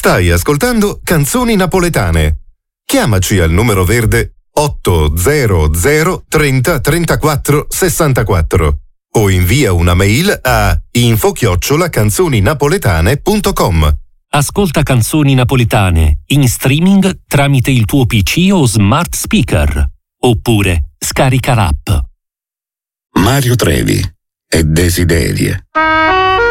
Stai ascoltando Canzoni Napoletane. Chiamaci al numero verde 800 30 34 64 o invia una mail a info@canzoninapoletane.com. Ascolta Canzoni Napoletane in streaming tramite il tuo PC o smart speaker. Oppure scarica l'app. Mario Trevi e Desiderie.